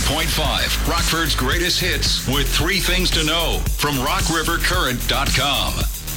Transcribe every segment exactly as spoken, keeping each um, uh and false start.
point five, Rockford's greatest hits with three things to know from rock river current dot com.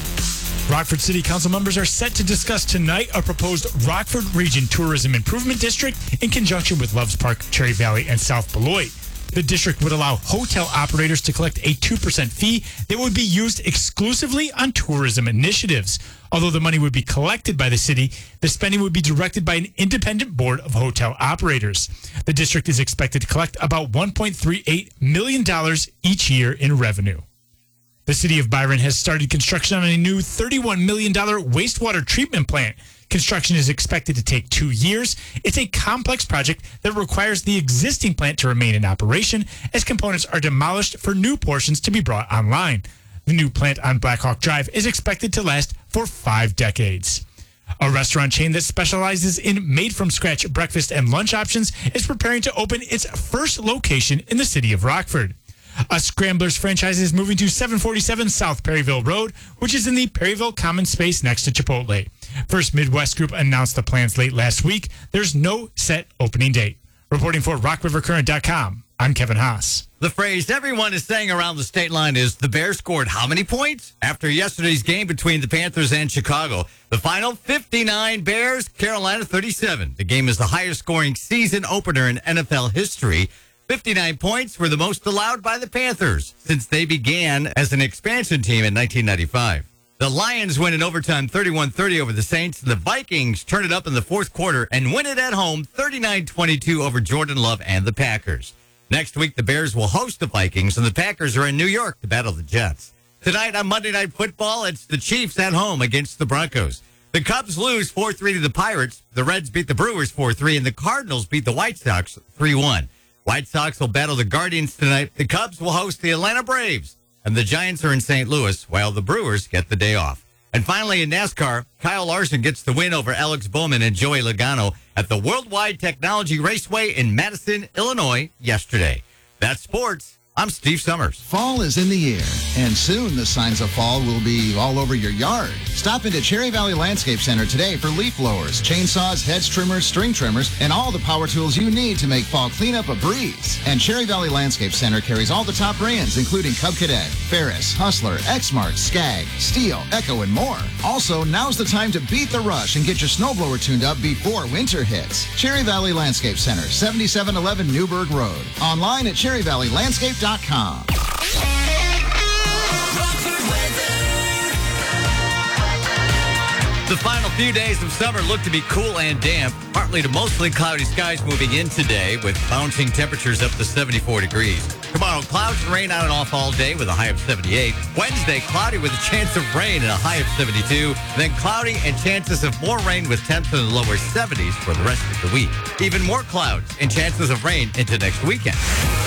Rockford City Council members are set to discuss tonight a proposed Rockford Region Tourism Improvement District in conjunction with Loves Park, Cherry Valley, and South Beloit. The district would allow hotel operators to collect a two percent fee that would be used exclusively on tourism initiatives. Although the money would be collected by the city, the spending would be directed by an independent board of hotel operators. The district is expected to collect about one point three eight million dollars each year in revenue. The city of Byron has started construction on a new thirty-one million dollars wastewater treatment plant. Construction is expected to take two years. It's a complex project that requires the existing plant to remain in operation as components are demolished for new portions to be brought online. The new plant on Blackhawk Drive is expected to last for five decades. A restaurant chain that specializes in made-from-scratch breakfast and lunch options is preparing to open its first location in the city of Rockford. A Scramblers franchise is moving to seven forty-seven South Perryville Road, which is in the Perryville Common Space next to Chipotle. First Midwest Group announced the plans late last week. There's no set opening date. Reporting for rock river current dot com, I'm Kevin Haas. The phrase everyone is saying around the state line is the Bears scored how many points? After yesterday's game between the Panthers and Chicago. The final fifty-nine Bears, Carolina thirty-seven. The game is the highest scoring season opener in N F L history. fifty-nine points were the most allowed by the Panthers since they began as an expansion team in nineteen ninety-five. The Lions win in overtime thirty-one thirty over the Saints. The Vikings turn it up in the fourth quarter and win it at home thirty-nine twenty-two over Jordan Love and the Packers. Next week, the Bears will host the Vikings, and the Packers are in New York to battle the Jets. Tonight on Monday Night Football, it's the Chiefs at home against the Broncos. The Cubs lose four three to the Pirates. The Reds beat the Brewers four three, and the Cardinals beat the White Sox three one. White Sox will battle the Guardians tonight. The Cubs will host the Atlanta Braves. And the Giants are in Saint Louis, while the Brewers get the day off. And finally, in NASCAR, Kyle Larson gets the win over Alex Bowman and Joey Logano at the Worldwide Technology Raceway in Madison, Illinois, yesterday. That's sports. I'm Steve Summers. Fall is in the air, and soon the signs of fall will be all over your yard. Stop into Cherry Valley Landscape Center today for leaf blowers, chainsaws, hedge trimmers, string trimmers, and all the power tools you need to make fall cleanup a breeze. And Cherry Valley Landscape Center carries all the top brands, including Cub Cadet, Ferris, Hustler, Exmark, Skag, Steel, Echo, and more. Also, now's the time to beat the rush and get your snowblower tuned up before winter hits. Cherry Valley Landscape Center, seventy-seven eleven Newburgh Road. Online at cherry valley landscape dot com. The final few days of summer look to be cool and damp, partly to mostly cloudy skies moving in today with bouncing temperatures up to seventy-four degrees. Tomorrow, clouds and rain on and off all day with a high of seventy-eight. Wednesday, cloudy with a chance of rain and a high of seventy-two. Then cloudy and chances of more rain with temps in the lower seventies for the rest of the week. Even more clouds and chances of rain into next weekend.